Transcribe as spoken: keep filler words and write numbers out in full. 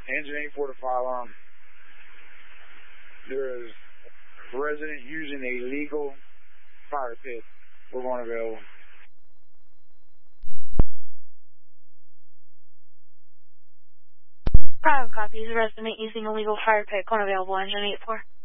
Engine eight four to fire alarm. There is a resident using a legal fire pit. We're going available. Private copies, resident using a legal fire pit, going available, engine eight four.